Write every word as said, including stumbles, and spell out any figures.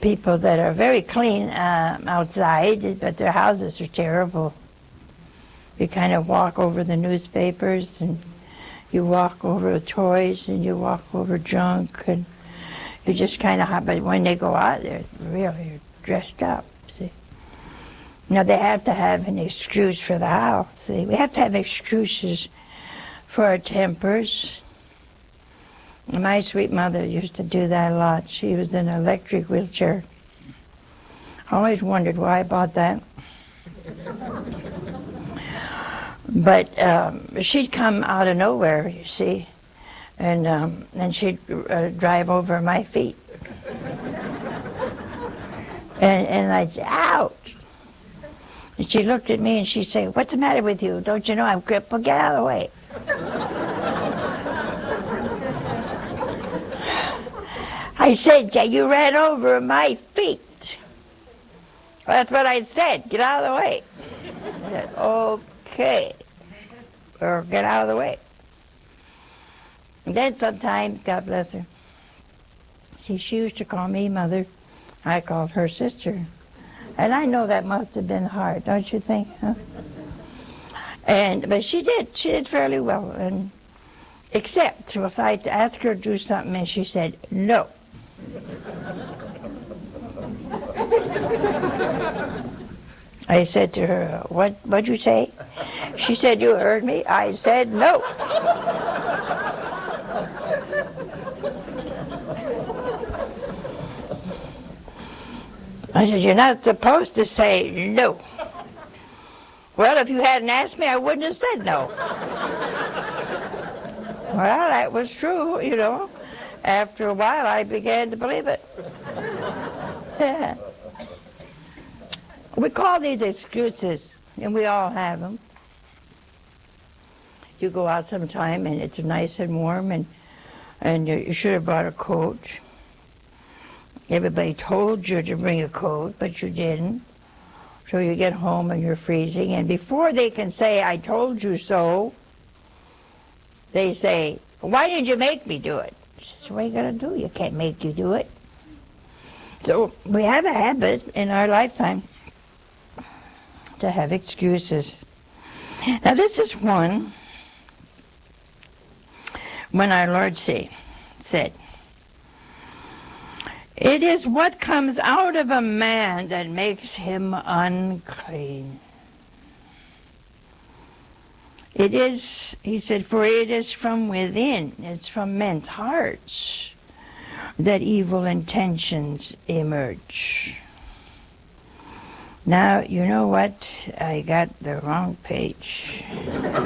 people that are very clean uh, outside, but their houses are terrible. You kind of walk over the newspapers, and you walk over toys, and you walk over junk, and you just kind of, but when they go out, they're really dressed up, see. Now, they have to have an excuse for the house, see. We have to have excuses for our tempers. My sweet mother used to do that a lot. She was in an electric wheelchair. I always wondered why I bought that. But um, she'd come out of nowhere, you see, and um, and she'd uh, drive over my feet. and, and I'd say, ouch! And she looked at me and she'd say, what's the matter with you? Don't you know I'm crippled? Get out of the way. I said, you ran over my feet. Well, that's what I said. Get out of the way. I said, okay. Or get out of the way. And then sometimes, God bless her, see, she used to call me mother. I called her sister. And I know that must have been hard, don't you think? Huh? And, but she did. She did fairly well. And except if I asked her to do something and she said, no. I said to her, what, what'd you say? She said, you heard me? I said, no. I said, you're not supposed to say no. Well, if you hadn't asked me, I wouldn't have said no. Well, that was true, you know. After a while, I began to believe it. Yeah. We call these excuses, and we all have them. You go out sometime, and it's nice and warm, and, and you, you should have brought a coat. Everybody told you to bring a coat, but you didn't. So you get home, and you're freezing, and before they can say, I told you so, they say, why did you make me do it? So what are you going to do? You can't make you do it. So we have a habit in our lifetime to have excuses. Now this is one when our Lord say, said, it is what comes out of a man that makes him unclean. It is, he said, for it is from within, it's from men's hearts that evil intentions emerge. Now, you know what? I got the wrong page.